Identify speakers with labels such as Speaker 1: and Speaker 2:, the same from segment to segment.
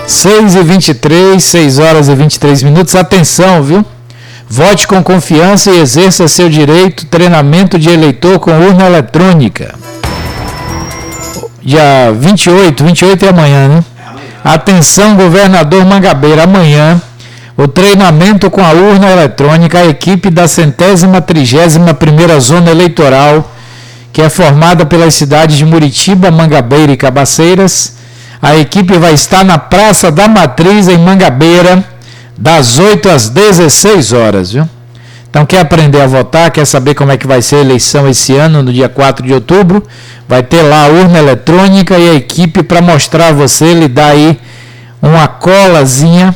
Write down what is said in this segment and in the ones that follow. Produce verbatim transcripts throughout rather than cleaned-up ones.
Speaker 1: seis e vinte e três, seis horas e vinte e três minutos. Atenção, viu? Vote com confiança e exerça seu direito. Treinamento de eleitor com urna eletrônica. Dia vinte e oito, vinte e oito é amanhã, né? Atenção, governador Mangabeira, amanhã, o treinamento com a urna eletrônica, a equipe da centésima trigésima primeira zona eleitoral, que é formada pelas cidades de Muritiba, Mangabeira e Cabaceiras. A equipe vai estar na Praça da Matriz, em Mangabeira, das oito às dezesseis horas, viu? Então, quer aprender a votar, quer saber como é que vai ser a eleição esse ano, no dia quatro de outubro, vai ter lá a urna eletrônica e a equipe para mostrar a você, lhe dar aí uma colazinha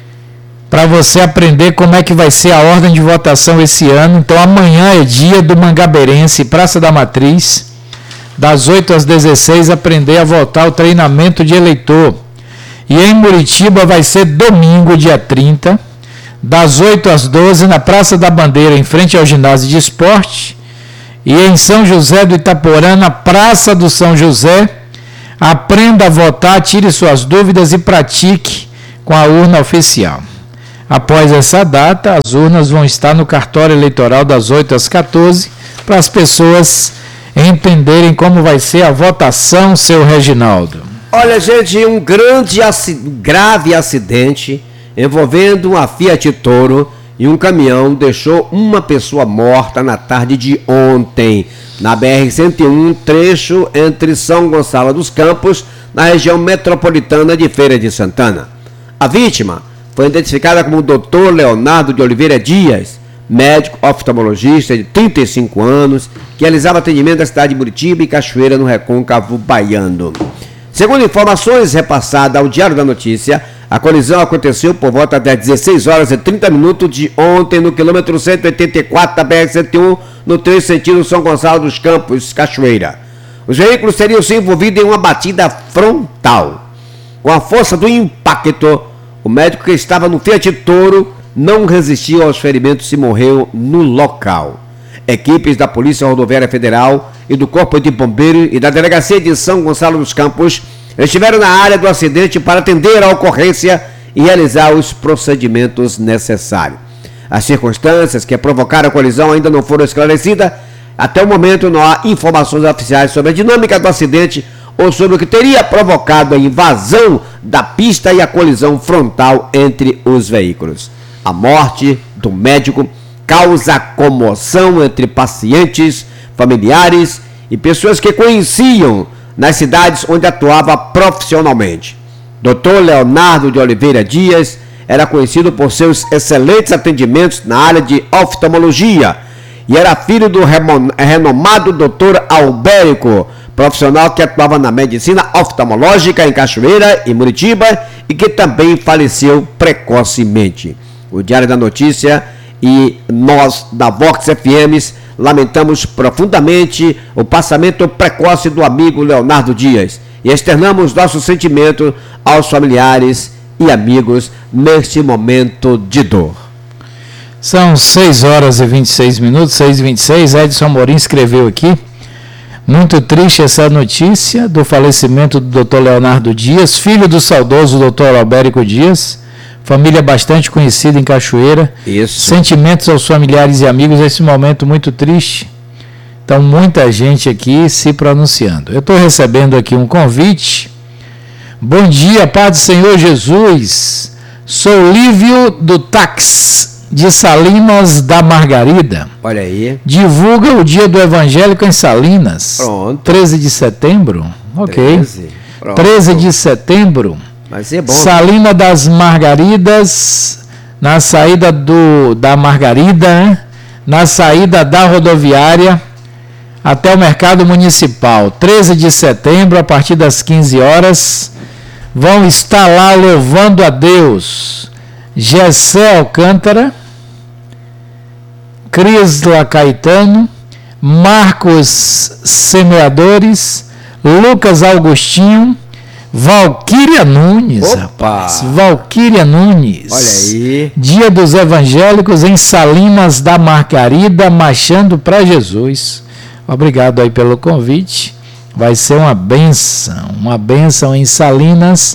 Speaker 1: para você aprender como é que vai ser a ordem de votação esse ano. Então, amanhã é dia do Mangabeirense, Praça da Matriz, das oito às dezesseis, aprender a votar, o treinamento de eleitor. E em Muritiba vai ser domingo, dia trinta, das oito às doze, na Praça da Bandeira, em frente ao ginásio de esporte. E em São José do Itaporã, na Praça do São José, aprenda a votar, tire suas dúvidas e pratique com a urna oficial. Após essa data, as urnas vão estar no cartório eleitoral das oito às quatorze, para as pessoas entenderem como vai ser a votação, seu Reginaldo.
Speaker 2: Olha, gente, um grande, grave acidente envolvendo uma Fiat Toro e um caminhão deixou uma pessoa morta na tarde de ontem, na B R cento e um, trecho entre São Gonçalo dos Campos, na região metropolitana de Feira de Santana. A vítima foi identificada como o doutor Leonardo de Oliveira Dias, médico oftalmologista de trinta e cinco anos, que realizava atendimento na cidade de Muritiba e Cachoeira, no Recôncavo Baiano. Segundo informações repassadas ao Diário da Notícia, a colisão aconteceu por volta das dezesseis horas e trinta minutos de ontem no quilômetro cento e oitenta e quatro da B R cento e um, no trecho sentido São Gonçalo dos Campos, Cachoeira. Os veículos teriam se envolvido em uma batida frontal. Com a força do impacto, o médico que estava no Fiat Toro não resistiu aos ferimentos e morreu no local. Equipes da Polícia Rodoviária Federal e do Corpo de Bombeiro e da Delegacia de São Gonçalo dos Campos estiveram na área do acidente para atender a ocorrência e realizar os procedimentos necessários. As circunstâncias que provocaram a colisão ainda não foram esclarecidas. Até o momento não há informações oficiais sobre a dinâmica do acidente ou sobre o que teria provocado a invasão da pista e a colisão frontal entre os veículos. A morte do médico causa comoção entre pacientes, familiares e pessoas que conheciam nas cidades onde atuava profissionalmente. doutor Leonardo de Oliveira Dias era conhecido por seus excelentes atendimentos na área de oftalmologia e era filho do renomado doutor Albérico, profissional que atuava na medicina oftalmológica em Cachoeira e Muritiba e que também faleceu precocemente. O Diário da Notícia e nós da Vox F M lamentamos profundamente o passamento precoce do amigo Leonardo Dias e externamos nosso sentimento aos familiares e amigos neste momento de dor.
Speaker 1: São seis horas e vinte e seis minutos, seis e vinte e seis. Edson Amorim escreveu aqui: muito triste essa notícia do falecimento do doutor Leonardo Dias, filho do saudoso doutor Albérico Dias, família bastante conhecida em Cachoeira.
Speaker 2: Isso.
Speaker 1: Sentimentos aos familiares e amigos nesse momento muito triste. Então, muita gente aqui se pronunciando. Eu estou recebendo aqui um convite. Bom dia, Paz do Senhor Jesus. Sou Lívio do Tax, de Salinas da Margarida.
Speaker 2: Olha aí.
Speaker 1: Divulga o dia do evangélico em Salinas.
Speaker 2: Pronto.
Speaker 1: treze de setembro. Ok.
Speaker 2: treze. Pronto.
Speaker 1: treze de setembro.
Speaker 2: Vai ser bom.
Speaker 1: Salina das Margaridas, na saída do, da Margarida, na saída da rodoviária até o Mercado Municipal. treze de setembro, a partir das quinze horas, vão estar lá louvando a Deus Gessé Alcântara, Crisla Caetano, Marcos Semeadores, Lucas Augustinho, Valquíria Nunes.
Speaker 2: Opa!
Speaker 1: Rapaz, Valquíria Nunes.
Speaker 2: Olha aí.
Speaker 1: Dia dos Evangélicos em Salinas da Margarida, marchando para Jesus. Obrigado aí pelo convite. Vai ser uma bênção, uma bênção em Salinas,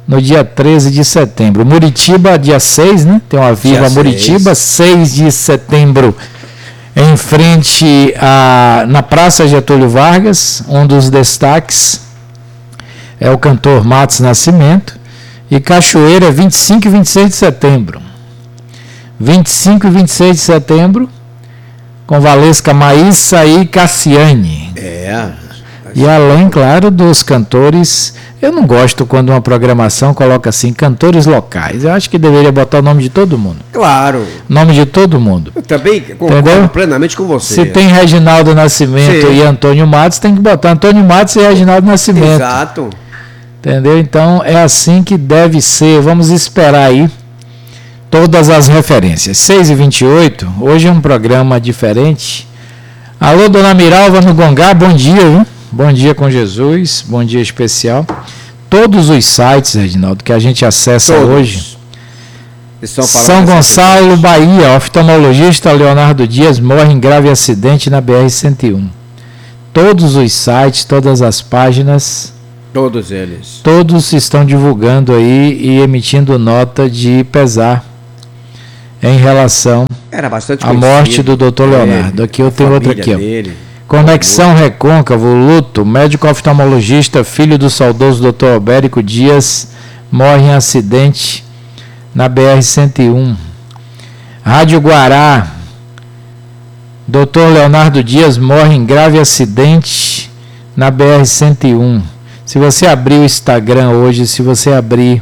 Speaker 1: no dia treze de setembro. Muritiba, dia seis, né? Tem uma Viva Muritiba, seis de setembro, em frente a, na Praça Getúlio Vargas. Um dos destaques é o cantor Matos Nascimento. E Cachoeira, vinte e cinco e vinte e seis de setembro. vinte e cinco e vinte e seis de setembro, com Valesca Maíssa e Cassiane.
Speaker 2: É.
Speaker 1: E além, claro, dos cantores. Eu não gosto quando uma programação coloca assim, cantores locais. Eu acho que deveria botar o nome de todo mundo.
Speaker 2: Claro.
Speaker 1: Nome de todo mundo.
Speaker 2: Eu também concordo Entendeu? plenamente com você.
Speaker 1: Se tem Reginaldo Nascimento Sim. e Antônio Matos, tem que botar Antônio Matos e Reginaldo Nascimento.
Speaker 2: Exato.
Speaker 1: Entendeu? Então é assim que deve ser. Vamos esperar aí todas as referências. seis e vinte e oito, hoje é um programa diferente. Alô, dona Miralva no Gongá, bom dia, viu? Bom dia com Jesus, bom dia especial. Todos os sites, Reginaldo, que a gente acessa Todos. hoje. São Gonçalo, Bahia, oftalmologista Leonardo Dias morre em grave acidente na B R cento e um. Todos os sites, todas as páginas,
Speaker 2: todos eles.
Speaker 1: Todos estão divulgando aí e emitindo nota de pesar em relação
Speaker 2: Era bastante
Speaker 1: à morte do doutor Leonardo. Aqui eu tenho outra aqui, ó.
Speaker 2: Dele.
Speaker 1: Conexão Recôncavo, luto, médico oftalmologista, filho do saudoso doutor Albérico Dias, morre em acidente na B R cento e um. Rádio Guará, doutor Leonardo Dias morre em grave acidente na B R cento e um. Se você abrir o Instagram hoje, se você abrir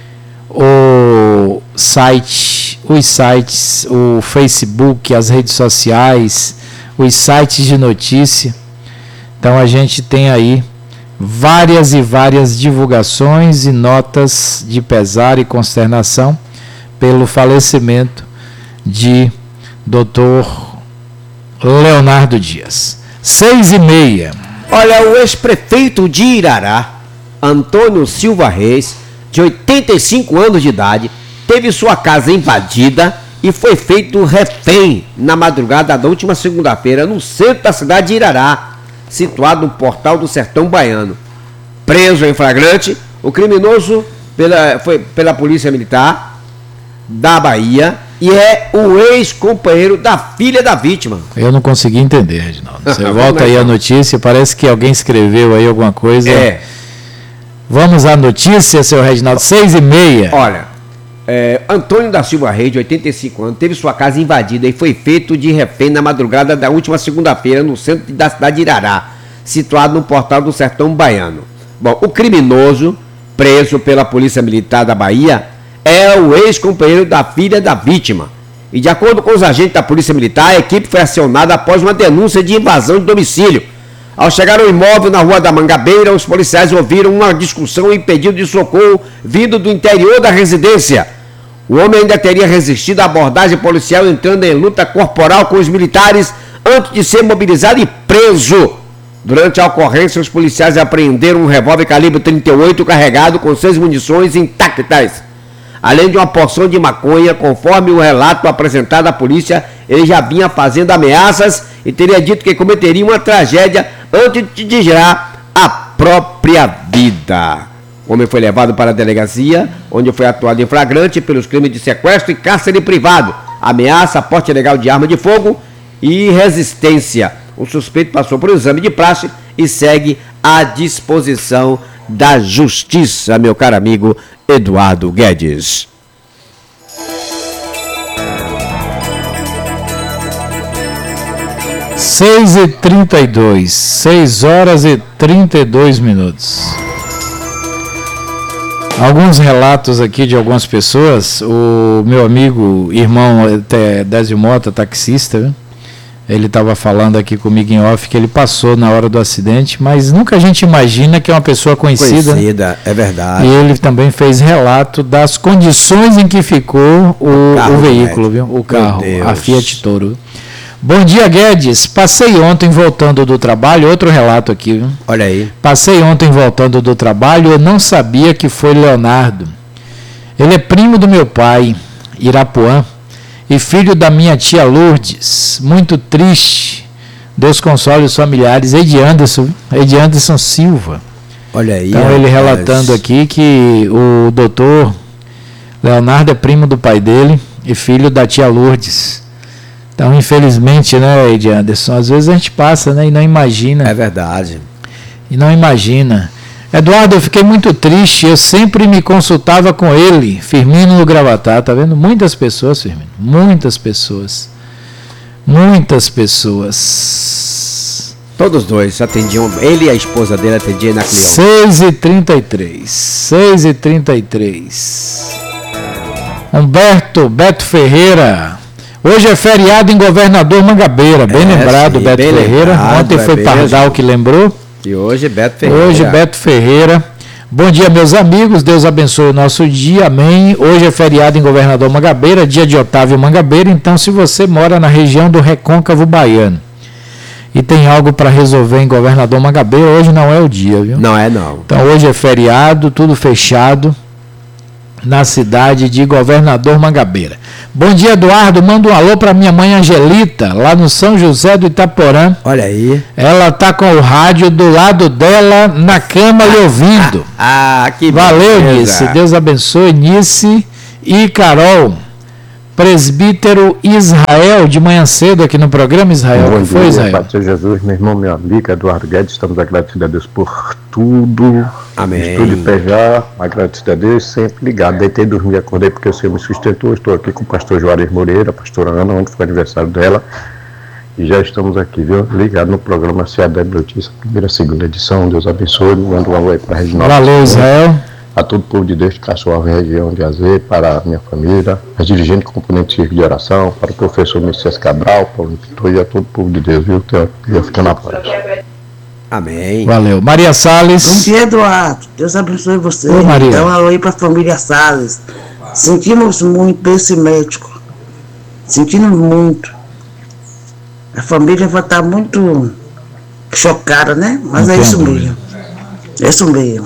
Speaker 1: o site, os sites, o Facebook, as redes sociais, os sites de notícia, então a gente tem aí várias e várias divulgações e notas de pesar e consternação pelo falecimento de doutor Leonardo Dias. Seis e meia.
Speaker 2: Olha, o ex-prefeito de Irará, Antônio Silva Reis, de oitenta e cinco anos de idade, teve sua casa invadida e foi feito refém na madrugada da última segunda-feira no centro da cidade de Irará, situado no Portal do Sertão Baiano. Preso em flagrante, o criminoso pela, foi pela Polícia Militar da Bahia e é o ex-companheiro da filha da vítima.
Speaker 1: Eu não consegui entender, Reginaldo. Você volta aí a notícia, parece que alguém escreveu aí alguma coisa.
Speaker 2: É.
Speaker 1: Vamos à notícia, seu Reginaldo, seis e meia.
Speaker 2: Olha, é, Antônio da Silva Reis, de oitenta e cinco anos, teve sua casa invadida e foi feito de refém na madrugada da última segunda-feira no centro da cidade de Irará, situado no Portal do Sertão Baiano. Bom, o criminoso, preso pela Polícia Militar da Bahia, é o ex-companheiro da filha da vítima. E de acordo com os agentes da Polícia Militar, a equipe foi acionada após uma denúncia de invasão de domicílio. Ao chegar ao imóvel na Rua da Mangabeira, os policiais ouviram uma discussão e pedido de socorro vindo do interior da residência. O homem ainda teria resistido à abordagem policial, entrando em luta corporal com os militares antes de ser mobilizado e preso. Durante a ocorrência, os policiais apreenderam um revólver calibre trinta e oito carregado com seis munições intactas, além de uma porção de maconha. Conforme o relato apresentado à polícia, ele já vinha fazendo ameaças e teria dito que cometeria uma tragédia antes de tirar a própria vida. O homem foi levado para a delegacia, onde foi atuado em flagrante pelos crimes de sequestro e cárcere privado, ameaça, porte ilegal de arma de fogo e resistência. O suspeito passou por um exame de praxe e segue à disposição da justiça, meu caro amigo Eduardo Guedes.
Speaker 1: seis e trinta e dois, seis horas e trinta e dois minutos. Alguns relatos aqui de algumas pessoas. O meu amigo, irmão Désio Mota, taxista, viu? Ele estava falando aqui comigo em off que ele passou na hora do acidente, mas nunca a gente imagina que é uma pessoa conhecida.
Speaker 2: Conhecida, né? É verdade.
Speaker 1: E ele também fez relato das condições em que ficou o, o, o veículo, viu? O carro, a Fiat Toro. Bom dia, Guedes. Passei ontem voltando do trabalho, outro relato aqui, viu?
Speaker 2: Olha aí.
Speaker 1: Passei ontem voltando do trabalho, eu não sabia que foi Leonardo. Ele é primo do meu pai, Irapuã, e filho da minha tia Lourdes. Muito triste. Deus console os familiares. Ed Anderson, Ed Anderson Silva.
Speaker 2: Olha aí.
Speaker 1: Então ele relatando aqui que o doutor Leonardo é primo do pai dele e filho da tia Lourdes. Então, infelizmente, né, Ed Anderson, às vezes a gente passa, né, e não imagina.
Speaker 2: É verdade.
Speaker 1: E não imagina. Eduardo, eu fiquei muito triste, eu sempre me consultava com ele, Firmino no Gravatá, tá vendo? Muitas pessoas, Firmino, muitas pessoas. Muitas pessoas.
Speaker 2: Todos dois atendiam, ele e a esposa dele atendiam na Cleon.
Speaker 1: seis e trinta e três, seis e trinta e três. Humberto, Beto Ferreira. Hoje é feriado em Governador Mangabeira, bem é, lembrado, sim, Beto bem Ferreira. Lembrado, Ontem foi é Pardal que lembrou.
Speaker 2: E hoje Beto Ferreira.
Speaker 1: Hoje Beto Ferreira. Bom dia, meus amigos. Deus abençoe o nosso dia. Amém. Hoje é feriado em Governador Mangabeira, dia de Otávio Mangabeira. Então, se você mora na região do Recôncavo Baiano e tem algo para resolver em Governador Mangabeira, hoje não é o dia, viu?
Speaker 2: Não é, não.
Speaker 1: Então, hoje é feriado, tudo fechado na cidade de Governador Mangabeira. Bom dia, Eduardo. Manda um alô para minha mãe Angelita, lá no São José do Itaporã.
Speaker 2: Olha aí.
Speaker 1: Ela tá com o rádio do lado dela, na cama, lhe ouvindo.
Speaker 2: Ah, que
Speaker 1: Valeu,
Speaker 2: beleza.
Speaker 1: Nice. Deus abençoe, Nice e Carol. Presbítero Israel, de manhã cedo aqui no programa, Israel.
Speaker 3: Bom
Speaker 1: que foi,
Speaker 3: dia,
Speaker 1: Israel?
Speaker 3: Pai do Senhor Jesus, meu irmão, meu amigo, Eduardo Guedes, estamos agradecidos a Deus por tudo.
Speaker 2: Amém.
Speaker 3: Estou de pé já, agradecido a Deus, sempre ligado. Deitei, dormi, acordei porque o Senhor me sustentou. Estou aqui com o pastor Juarez Moreira, a pastora Ana, onde foi o aniversário dela. E já estamos aqui, viu? Ligado no programa C A D Notícia, primeira, segunda edição. Deus abençoe, manda um alô aí para a Reginaldo.
Speaker 1: Valeu, Israel.
Speaker 3: A todo o povo de Deus de Caçoava, região de Azer, para a minha família, as dirigentes componentes de oração, para o professor Messias Cabral, Paulo Pintor e a todo o povo de Deus, viu? Eu fico na paz.
Speaker 2: Amém.
Speaker 1: Valeu. Maria Salles.
Speaker 4: Bom dia, Eduardo. Deus abençoe você.
Speaker 1: Ô, Maria.
Speaker 4: Então, alô aí para a família Salles. Sentimos muito desse médico. Sentimos muito. A família vai estar muito chocada, né? Mas Entendo. é isso mesmo. É isso mesmo.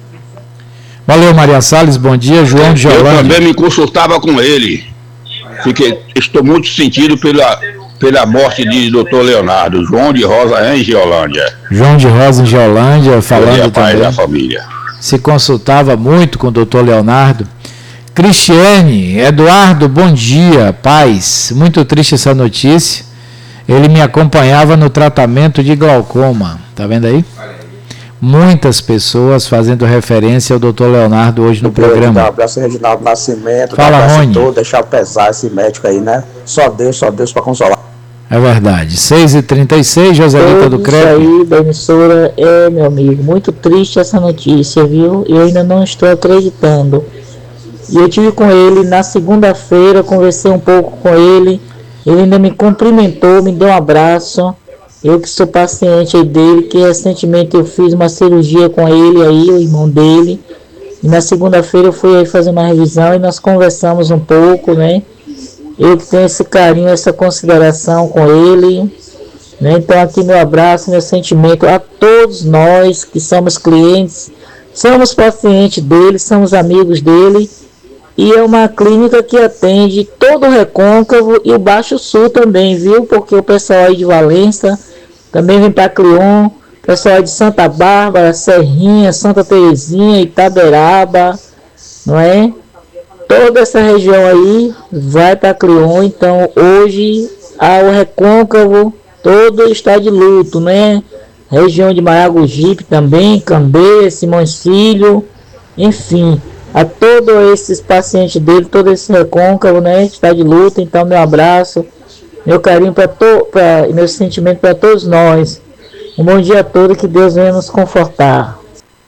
Speaker 1: Valeu, Maria Salles, bom dia. João de Jolândia.
Speaker 5: Eu também me consultava com ele. Fiquei, estou muito sentido pela, pela morte de doutor Leonardo. João de Rosa em Geolândia.
Speaker 1: João de Rosa em Geolândia, falando
Speaker 5: pai
Speaker 1: também.
Speaker 5: Da família.
Speaker 1: Se consultava muito com o doutor Leonardo. Cristiane, Eduardo, bom dia, paz. Muito triste essa notícia. Ele me acompanhava no tratamento de glaucoma. Tá vendo aí? Muitas pessoas fazendo referência ao doutor Leonardo hoje no programa.
Speaker 6: Um abraço, Reginaldo Nascimento.
Speaker 1: Fala, Rony.
Speaker 6: Todo, deixar pesar esse médico aí, né? Só Deus, só Deus para consolar.
Speaker 1: É verdade. seis e trinta e seis, Joselita do Crepe.
Speaker 7: Isso aí da emissora é, meu amigo, muito triste essa notícia, viu? Eu ainda não estou acreditando. E eu tive com ele na segunda-feira, conversei um pouco com ele. Ele ainda me cumprimentou, me deu um abraço. Eu que sou paciente dele, que recentemente eu fiz uma cirurgia com ele aí, o irmão dele. E na segunda-feira eu fui aí fazer uma revisão e nós conversamos um pouco, né? Eu que tenho esse carinho, essa consideração com ele, né? Então aqui meu abraço, meu sentimento a todos nós que somos clientes, somos pacientes dele, somos amigos dele. E é uma clínica que atende todo o Recôncavo e o Baixo Sul também, viu? Porque o pessoal aí de Valença também vem para Cleon, o pessoal aí de Santa Bárbara, Serrinha, Santa Terezinha, Itaberaba, não é? Toda essa região aí vai para Cleon, então hoje o Recôncavo todo está de luto, né? Região de Maragogipe também, Cambê, Simões Filho, enfim... A todos esses pacientes dele, todo esse recôncavo, né, está de luta. Então, meu abraço, meu carinho para to- pra, meu sentimento para todos nós. Um bom dia a todos, que Deus venha nos confortar.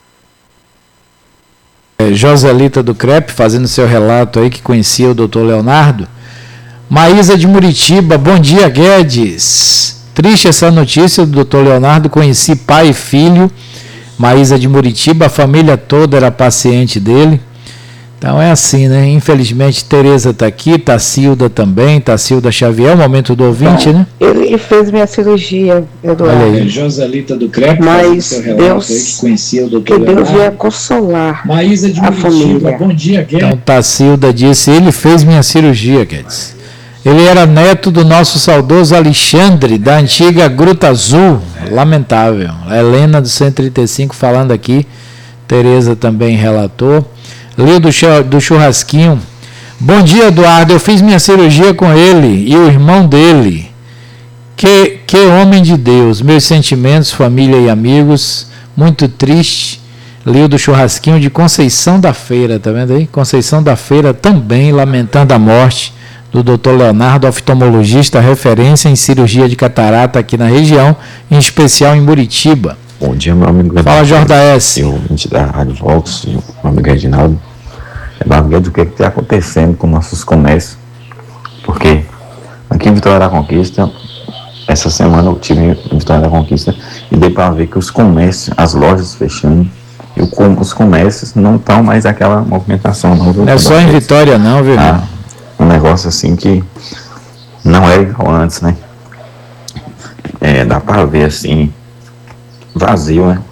Speaker 1: É, Joselita do Crepe, fazendo seu relato aí, que conhecia o doutor Leonardo. Maísa de Muritiba, bom dia, Guedes. Triste essa notícia do doutor Leonardo, conheci pai e filho. Maísa de Muritiba, a família toda era paciente dele. Então é assim, né? Infelizmente, Tereza está aqui, Tacilda também, Tacilda Xavier, o momento do ouvinte,
Speaker 8: Bom,
Speaker 1: né?
Speaker 8: Ele fez minha cirurgia, Eduardo.
Speaker 1: Olha aí.
Speaker 9: Joselita do Crepe,
Speaker 8: mas
Speaker 9: seu relato
Speaker 8: Deus,
Speaker 9: aí, que conhecia o doutor
Speaker 8: que Deus
Speaker 9: Leonardo.
Speaker 8: venha consolar
Speaker 9: Maísa de
Speaker 8: a
Speaker 9: Muritiba,
Speaker 8: família.
Speaker 9: bom dia, Guedes.
Speaker 1: Então Tacilda disse, ele fez minha cirurgia, Guedes. Ele era neto do nosso saudoso Alexandre, da antiga Gruta Azul, lamentável. A Helena do cento e trinta e cinco falando aqui Tereza também relatou. Lio do, do Churrasquinho. Bom dia, Eduardo. Eu fiz minha cirurgia com ele e o irmão dele. Que, que homem de Deus. Meus sentimentos, família e amigos. Muito triste. Lio do Churrasquinho de Conceição da Feira, tá vendo aí? Conceição da Feira também lamentando a morte do doutor Leonardo, oftalmologista, referência em cirurgia de catarata aqui na região, em especial em Muritiba.
Speaker 10: Bom dia, meu amigo.
Speaker 1: Fala, Jordaes.
Speaker 10: Eu, ouvinte da Rádio Vox, meu amigo Reginaldo. Eduardo, o que está acontecendo com nossos comércios? Porque aqui em Vitória da Conquista, essa semana eu tive em Vitória da Conquista e dei para ver que os comércios, as lojas fechando, e o, os comércios não estão mais aquela movimentação. Não,
Speaker 1: não é só em Vitória não, viu?
Speaker 10: Ah, um negócio assim que não é igual antes, né? É, dá para ver assim, vazio, né?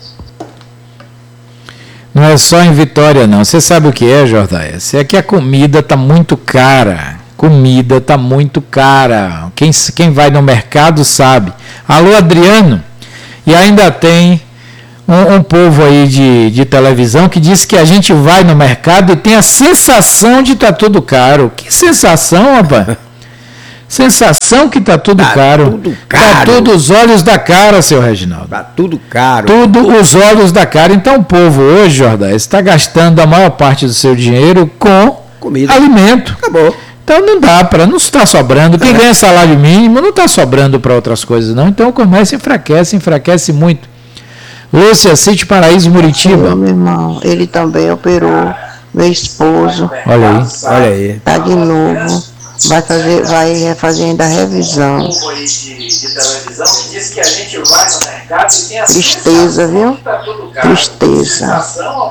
Speaker 1: Não é só em Vitória não. Você sabe o que é, Jordaes? É que a comida está muito cara. Comida está muito cara. Quem, quem vai no mercado sabe. Alô, Adriano? E ainda tem um, um povo aí de, de televisão que diz que a gente vai no mercado e tem a sensação de estar tá tudo caro. Que sensação, rapaz? Sensação que tá tudo tá caro. Tudo caro. Tá tudo os olhos da cara, seu Reginaldo.
Speaker 2: Tá tudo caro.
Speaker 1: Tudo os olhos da cara. Então o povo hoje, Jordão, está gastando a maior parte do seu dinheiro com comida, alimento.
Speaker 2: Acabou.
Speaker 1: Então não dá para, não está sobrando. Quem ganha salário mínimo não está sobrando para outras coisas, não. Então o comércio enfraquece, enfraquece muito. Lúcia, Sítio Paraíso, Muritiba.
Speaker 11: Meu irmão, ele também operou, meu esposo.
Speaker 1: Olha aí,
Speaker 2: olha aí.
Speaker 11: Tá de novo. Vai fazer, vai fazer ainda a revisão. Tristeza, viu? Tristeza.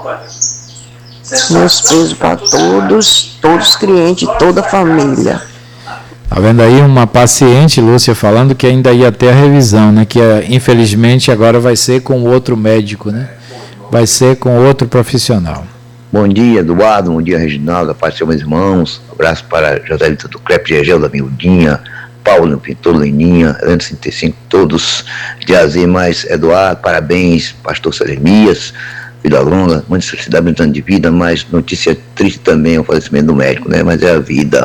Speaker 11: Meus pesos para todos, todos os clientes, toda a família.
Speaker 1: Tá vendo aí uma paciente, Lúcia, falando que ainda ia ter a revisão, né? Que infelizmente agora vai ser com outro médico, né? Vai ser com outro profissional.
Speaker 12: Bom dia, Eduardo. Bom dia, Reginaldo. Paz dos meus irmãos. Abraço para Joselito do Crepe, Gegel da Miudinha, Paulo, Pintor, Leninha, Leandro cinquenta e cinco, todos de Azir, mais Eduardo. Parabéns, pastor Seremias. Vida longa, muita felicidade, muitos anos de vida, mas notícia triste também o falecimento do médico, né? Mas é a vida.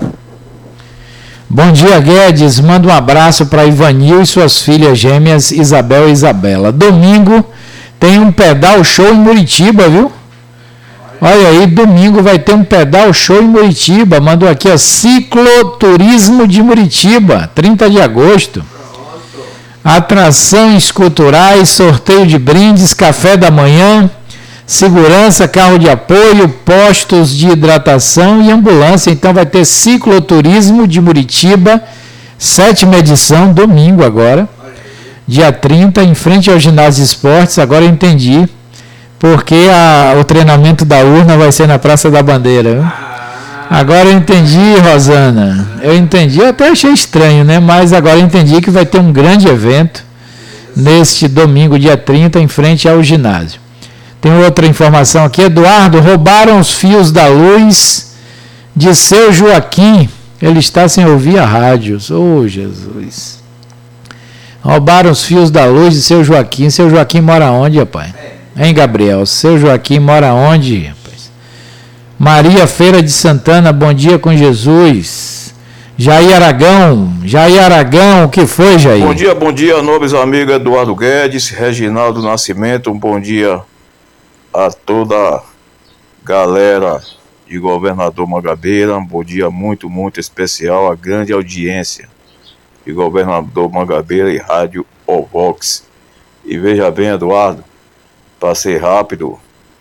Speaker 1: Bom dia, Guedes. Manda um abraço para Ivanil e suas filhas gêmeas, Isabel e Isabela. Domingo tem um pedal show em Muritiba, viu? Olha aí, domingo vai ter um pedal show em Muritiba. Mandou aqui, ó, Cicloturismo de Muritiba, trinta de agosto. Atrações culturais, sorteio de brindes, café da manhã, segurança, carro de apoio, postos de hidratação e ambulância. Então vai ter Cicloturismo de Muritiba, sétima edição, domingo agora, dia trinta, em frente ao Ginásio Esportes. Agora eu entendi porque a, o treinamento da urna vai ser na Praça da Bandeira. Viu? Agora eu entendi, Rosana. Eu entendi, eu até achei estranho, né? Mas agora eu entendi que vai ter um grande evento neste domingo, dia trinta, em frente ao ginásio. Tem outra informação aqui. Eduardo, roubaram os fios da luz de seu Joaquim. Ele está sem ouvir a rádio. Oh, Jesus. Roubaram os fios da luz de seu Joaquim. Seu Joaquim mora onde, rapaz? Hein, Gabriel? Seu Joaquim mora onde, rapaz? Maria Feira de Santana, bom dia com Jesus. Jair Aragão, Jair Aragão, o que foi, Jair?
Speaker 13: Bom dia, bom dia, nobres amigos Eduardo Guedes, Reginaldo Nascimento, um bom dia a toda a galera de Governador Mangabeira, um bom dia muito, muito especial à grande audiência de Governador Mangabeira e Rádio Ovox. E veja bem, Eduardo, para ser rápido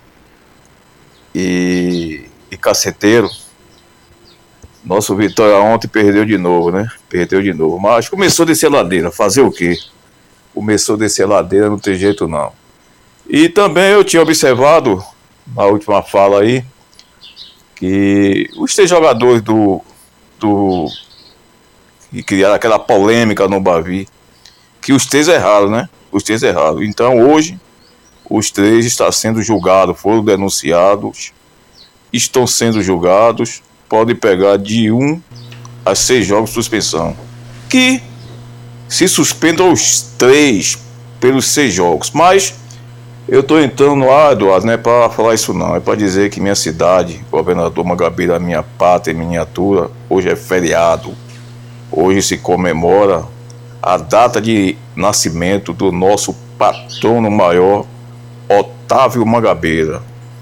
Speaker 13: e, e caceteiro, nosso Vitória ontem perdeu de novo, né? Perdeu de novo, mas começou a descer ladeira, fazer o quê? Começou a descer ladeira, não tem jeito não. E também eu tinha observado, na última fala aí, que os três jogadores do, do que criaram aquela polêmica no Bavi, que os três erraram, né? Os três erraram. Então hoje, os três estão sendo julgados, foram denunciados, estão sendo julgados, podem pegar de um a seis jogos de suspensão. Que se suspendam os três pelos seis jogos. Mas Eu estou entrando no ar, Eduardo, não é para falar isso não, é para dizer que minha cidade, Governador Mangabeira, minha pátria em miniatura, hoje é feriado. Hoje se comemora a data de nascimento do nosso patrono maior, Otávio Mangabeira.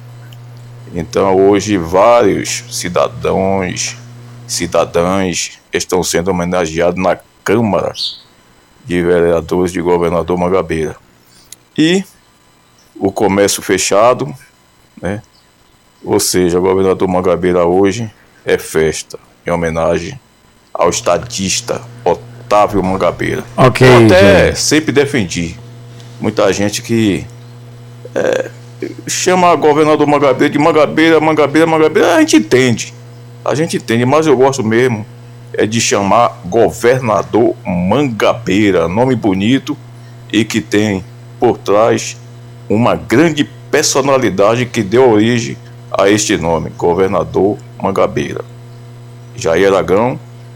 Speaker 13: Então hoje vários cidadãos, cidadãs estão sendo homenageados na Câmara de Vereadores de Governador Mangabeira. E o comércio fechado, né? Ou seja, o Governador Mangabeira hoje é festa em homenagem ao estadista Otávio Mangabeira.
Speaker 1: Ok.
Speaker 13: Eu até
Speaker 1: já.
Speaker 13: sempre defendi. Muita gente que é, chama Governador Mangabeira de Mangabeira, Mangabeira, Mangabeira. A gente entende. A gente entende, mas eu gosto mesmo é de chamar Governador Mangabeira. Nome bonito e que tem por trás uma grande personalidade que deu origem a este nome, Governador Mangabeira. Jair Aragão,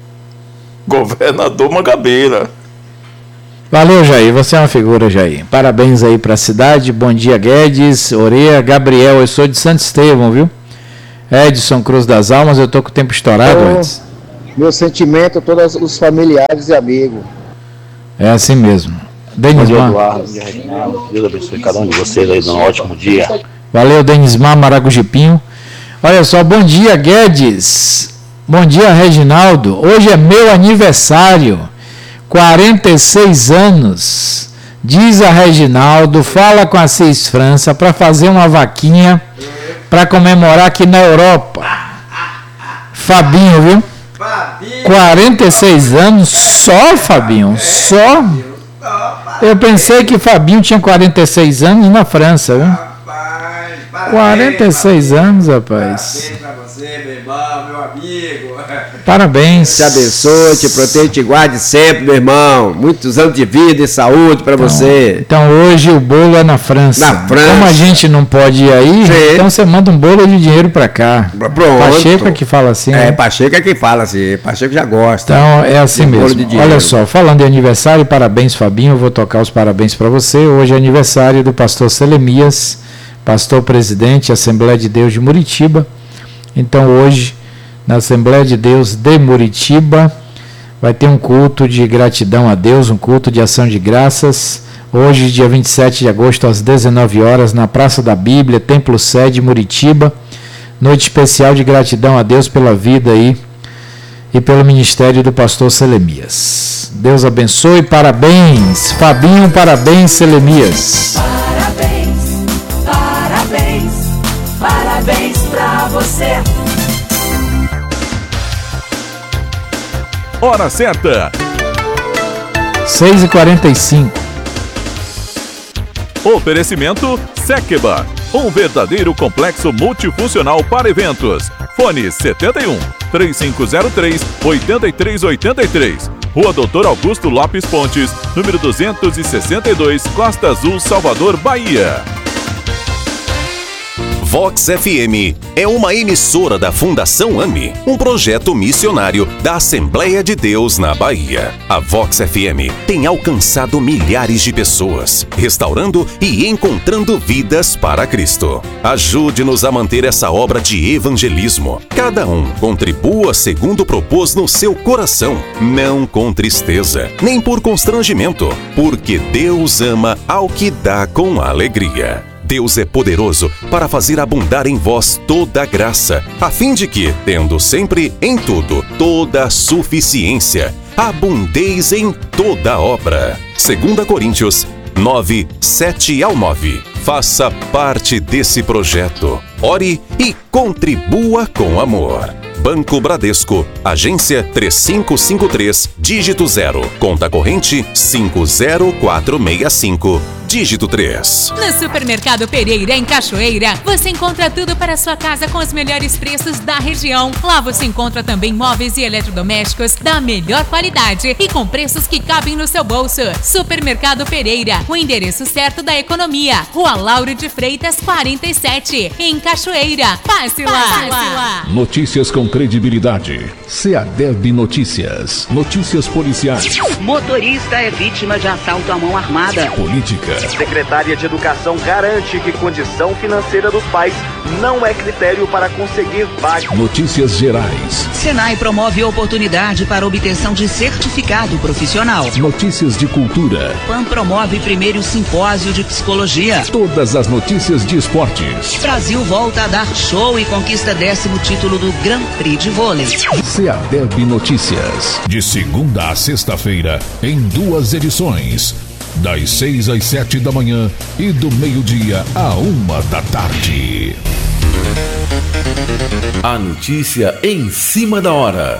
Speaker 13: Governador Mangabeira.
Speaker 1: Valeu, Jair, você é uma figura, Jair. Parabéns aí para a cidade. Bom dia, Guedes, Oreia, Gabriel, eu sou de Santo Estevão, viu? Edson Cruz das Almas, eu tô com o tempo estourado,
Speaker 14: oh,
Speaker 1: Edson.
Speaker 14: Meu sentimento a todos os familiares e amigos.
Speaker 1: É assim mesmo. Denismar.
Speaker 15: Deus abençoe cada um de vocês aí, dando um ótimo dia.
Speaker 1: Valeu, Denismar Maragujipinho. Olha só, bom dia, Guedes. Bom dia, Reginaldo. Hoje é meu aniversário. quarenta e seis anos. Diz a Reginaldo, fala com a Cis França para fazer uma vaquinha para comemorar aqui na Europa. Fabinho, viu? quarenta e seis anos só, Fabinho, só. Eu pensei que Fabinho tinha quarenta e seis anos na França, viu? quarenta e seis anos, rapaz.
Speaker 2: Parabéns pra você, meu irmão, meu amigo.
Speaker 1: Parabéns.
Speaker 2: Te abençoe, te proteja, te guarde sempre, meu irmão. Muitos anos de vida e saúde pra
Speaker 1: Então,
Speaker 2: você.
Speaker 1: então hoje o bolo é na França.
Speaker 2: Na França.
Speaker 1: Como a gente não pode ir aí,
Speaker 2: Sim.
Speaker 1: então você manda um bolo de dinheiro pra cá.
Speaker 2: Pronto.
Speaker 1: Pacheco é que fala assim.
Speaker 2: É,
Speaker 1: né?
Speaker 2: Pacheco é quem fala assim. Pacheco já gosta.
Speaker 1: Então é assim
Speaker 2: de bolo
Speaker 1: mesmo.
Speaker 2: de dinheiro.
Speaker 1: Olha só, falando em aniversário, parabéns, Fabinho. Eu vou tocar os parabéns para você. Hoje é aniversário do pastor Selemias, pastor presidente, Assembleia de Deus de Muritiba. Então hoje, na Assembleia de Deus de Muritiba, vai ter um culto de gratidão a Deus, um culto de ação de graças. Hoje, dia vinte e sete de agosto, às dezenove horas, na Praça da Bíblia, Templo Sede, Muritiba. Noite especial de gratidão a Deus pela vida aí e pelo ministério do pastor Selemias. Deus abençoe, parabéns, Fabinho, parabéns, Selemias.
Speaker 16: Parabéns, parabéns, parabéns pra você.
Speaker 17: Hora certa.
Speaker 1: seis e quarenta e cinco.
Speaker 17: Oferecimento Sekba, um verdadeiro complexo multifuncional para eventos. Fone setenta e um, três cinco zero três, oito três oito três. Rua Doutor Augusto Lopes Pontes, número duzentos e sessenta e dois, Costa Azul, Salvador, Bahia.
Speaker 18: Vox F M é uma emissora da Fundação AME, um projeto missionário da Assembleia de Deus na Bahia. A Vox F M tem alcançado milhares de pessoas, restaurando e encontrando vidas para Cristo. Ajude-nos a manter essa obra de evangelismo. Cada um contribua segundo propôs no seu coração, não com tristeza, nem por constrangimento, porque Deus ama ao que dá com alegria. Deus é poderoso para fazer abundar em vós toda a graça, a fim de que, tendo sempre em tudo toda a suficiência, abundeis em toda obra. Segunda Coríntios nove, sete ao nove. Faça parte desse projeto. Ore e contribua com amor. Banco Bradesco, agência três cinco cinco três, dígito zero, conta corrente cinco zero quatro seis cinco, dígito três.
Speaker 19: No Supermercado Pereira, em Cachoeira, você encontra tudo para sua casa com os melhores preços da região. Lá você encontra também móveis e eletrodomésticos da melhor qualidade e com preços que cabem no seu bolso. Supermercado Pereira, o endereço certo da economia. Rua Lauro de Freitas, quarenta e sete, em Cachoeira. Passe lá! Passe lá.
Speaker 17: Notícias com credibilidade. Seadeb Notícias. Notícias policiais.
Speaker 20: Motorista é vítima de assalto à mão armada.
Speaker 17: Política.
Speaker 20: Secretária de Educação garante que condição financeira dos pais não é critério para conseguir vaga.
Speaker 17: Notícias gerais.
Speaker 21: Senai promove oportunidade para obtenção de certificado profissional.
Speaker 17: Notícias de cultura.
Speaker 21: P A M promove primeiro simpósio de psicologia.
Speaker 17: Todas as notícias de esportes.
Speaker 21: Brasil volta a dar show e conquista décimo título do Grand Prix de vôlei.
Speaker 17: Seadeb Notícias. De segunda a sexta-feira, em duas edições. Das seis às sete da manhã e do meio-dia à uma da tarde.
Speaker 22: A notícia em cima da hora.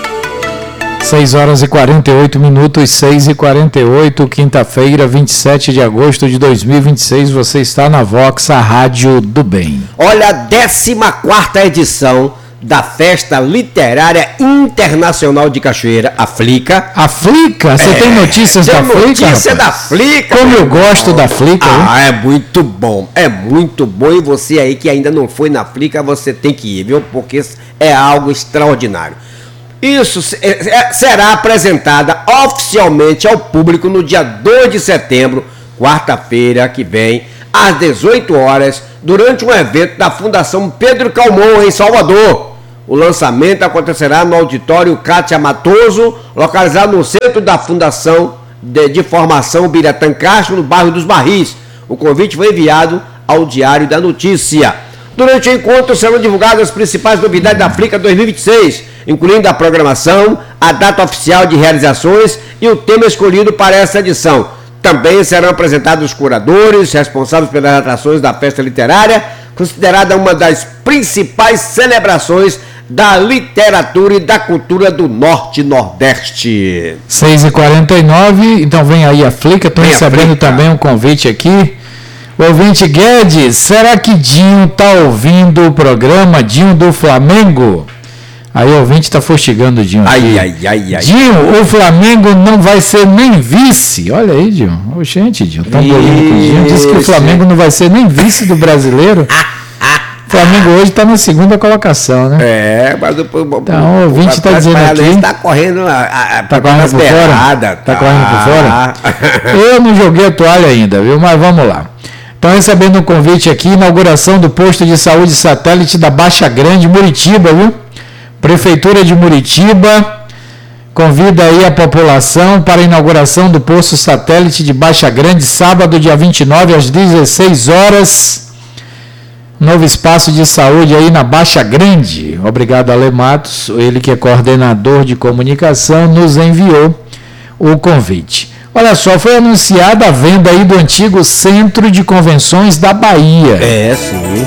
Speaker 1: seis horas e quarenta e oito minutos, seis e quarenta e oito, quinta-feira, vinte e sete de agosto de dois mil e vinte e seis. Você está na Vox, a Rádio do Bem.
Speaker 2: Olha, a décima quarta edição da Festa Literária Internacional de Cachoeira, a Flica.
Speaker 1: A Flica? Você é, tem notícias da Flica?
Speaker 2: Notícia da Flica.
Speaker 1: Como eu gosto da Flica.
Speaker 2: Ah, hein? É muito bom, é muito bom. E você aí que ainda não foi na Flica, você tem que ir, viu? Porque é algo extraordinário. Isso será apresentada oficialmente ao público no dia dois de setembro, quarta-feira que vem, às dezoito horas, durante um evento da Fundação Pedro Calmon, em Salvador. O lançamento acontecerá no auditório Cátia Matoso, localizado no centro da Fundação de, de Formação Biratã Castro, no bairro dos Barris. O convite foi enviado ao Diário da Notícia. Durante o encontro serão divulgadas as principais novidades da Flica dois mil e vinte e seis, incluindo a programação, a data oficial de realizações e o tema escolhido para essa edição. Também serão apresentados os curadores responsáveis pelas atrações da festa literária, considerada uma das principais celebrações da literatura e da cultura do Norte e Nordeste.
Speaker 1: seis e quarenta e nove, então vem aí a Flica, estou recebendo também um convite aqui. O ouvinte Guedes, será que Dinho está ouvindo o programa Dinho do Flamengo? Aí o ouvinte está fustigando o Dinho.
Speaker 2: Ai, ai, ai, ai.
Speaker 1: Dinho, o Flamengo não vai ser nem vice. Olha aí, Dinho. Ô, gente, Dinho, tão bonito com o Dinho. Disse que o Flamengo não vai ser nem vice do brasileiro. O Flamengo hoje está na segunda colocação, né?
Speaker 2: É, mas o,
Speaker 1: o, então, o ouvinte está dizendo aqui.
Speaker 2: Está correndo a, a,
Speaker 1: tá correndo por fora? Está tá. correndo por fora? Eu não joguei a toalha ainda, viu? Mas vamos lá. Estão recebendo um convite aqui, inauguração do posto de saúde satélite da Baixa Grande, Muritiba, viu? Prefeitura de Muritiba convida aí a população para a inauguração do posto satélite de Baixa Grande, sábado, dia vinte e nove, às dezesseis horas. Novo espaço de saúde aí na Baixa Grande. Obrigado, Ale Matos, ele que é coordenador de comunicação, nos enviou o convite. Olha só, foi anunciada a venda aí do antigo Centro de Convenções da Bahia.
Speaker 2: É, sim.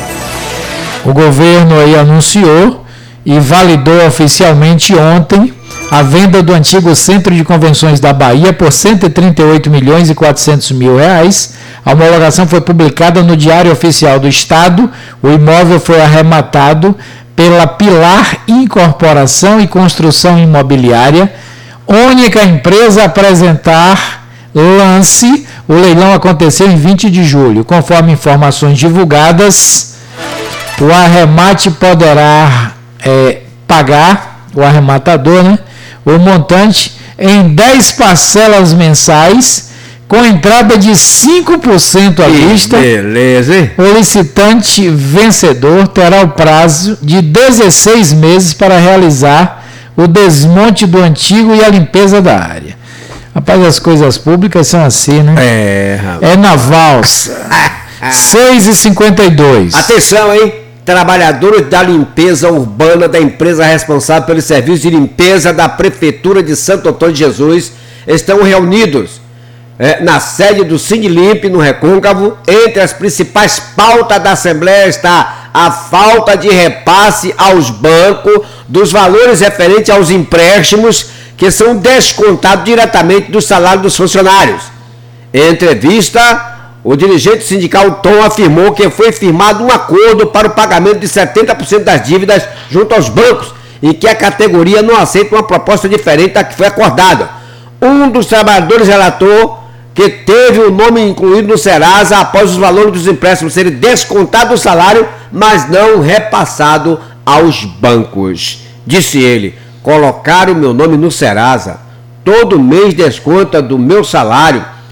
Speaker 1: O governo aí anunciou e validou oficialmente ontem a venda do antigo Centro de Convenções da Bahia por cento e trinta e oito milhões e quatrocentos mil reais. A homologação foi publicada no Diário Oficial do Estado. O imóvel foi arrematado pela Pilar Incorporação e Construção Imobiliária, única empresa a apresentar lance. O leilão aconteceu em vinte de julho. Conforme informações divulgadas, o arremate poderá é, pagar, o arrematador, né, o montante em dez parcelas mensais, com entrada de cinco por cento à vista.
Speaker 2: Beleza, hein?
Speaker 1: O licitante vencedor terá o prazo de dezesseis meses para realizar o desmonte do antigo e a limpeza da área. Rapaz, as coisas públicas são assim, né?
Speaker 2: É, rapaz.
Speaker 1: É na valsa. seis e cinquenta e dois.
Speaker 2: Atenção, hein? Trabalhadores da limpeza urbana da empresa responsável pelo serviço de limpeza da Prefeitura de Santo Antônio de Jesus estão reunidos é, na sede do Sindilimp, no Recôncavo. Entre as principais pautas da Assembleia está a falta de repasse aos bancos dos valores referentes aos empréstimos que são descontados diretamente do salário dos funcionários. Em entrevista, o dirigente sindical Tom afirmou que foi firmado um acordo para o pagamento de setenta por cento das dívidas junto aos bancos e que a categoria não aceita uma proposta diferente da que foi acordada. Um dos trabalhadores relatou que teve o nome incluído no Serasa após os valores dos empréstimos serem descontados do salário, mas não repassado aos bancos. Disse ele: colocaram o meu nome no Serasa, todo mês desconta do meu salário,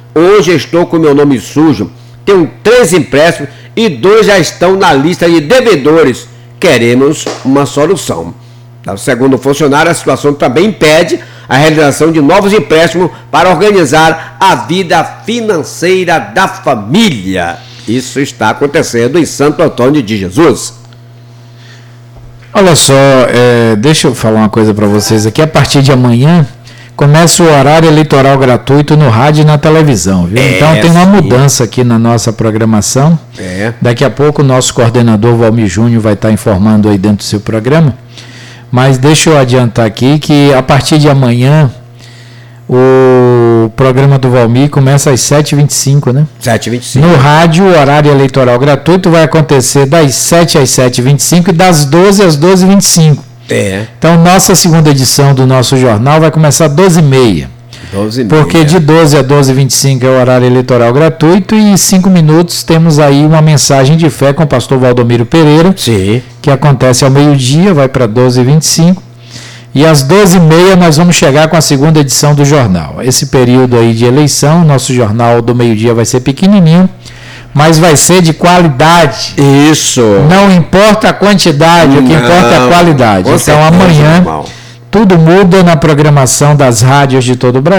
Speaker 2: Hoje estou com meu nome sujo, tenho três empréstimos e dois já estão na lista de devedores. Queremos uma solução. Segundo o funcionário, a situação também impede a realização de novos empréstimos para organizar a vida financeira da família. Isso está acontecendo em Santo Antônio de Jesus.
Speaker 1: Olha só, é, deixa eu falar uma coisa para vocês aqui. A partir de amanhã começa o horário eleitoral gratuito no rádio e na televisão, viu?
Speaker 2: É,
Speaker 1: então tem uma
Speaker 2: sim.
Speaker 1: mudança aqui na nossa programação.
Speaker 2: É.
Speaker 1: Daqui a pouco o nosso coordenador Valmir Júnior vai estar informando aí dentro do seu programa. Mas deixa eu adiantar aqui que a partir de amanhã o programa do Valmir começa às sete e vinte e cinco, né?
Speaker 2: sete e vinte e cinco.
Speaker 1: No rádio, o horário eleitoral gratuito vai acontecer das sete às sete e vinte e cinco e das doze às doze e vinte e cinco.
Speaker 2: É.
Speaker 1: Então, nossa segunda edição do nosso jornal vai começar às doze e meia.
Speaker 2: doze e meia.
Speaker 1: Porque de doze a doze e vinte e cinco é o horário eleitoral gratuito e em cinco minutos temos aí uma mensagem de fé com o pastor Valdomiro Pereira.
Speaker 2: Sim.
Speaker 1: Que acontece ao meio-dia, vai para doze e vinte e cinco. E às doze e meia nós vamos chegar com a segunda edição do jornal. Esse período aí de eleição, nosso jornal do meio-dia vai ser pequenininho, mas vai ser de qualidade.
Speaker 2: Isso.
Speaker 1: Não importa a quantidade,
Speaker 2: Não,
Speaker 1: o que importa é a qualidade.
Speaker 2: com
Speaker 1: Então
Speaker 2: certeza,
Speaker 1: amanhã
Speaker 2: irmão.
Speaker 1: tudo muda na programação das rádios de todo o Brasil.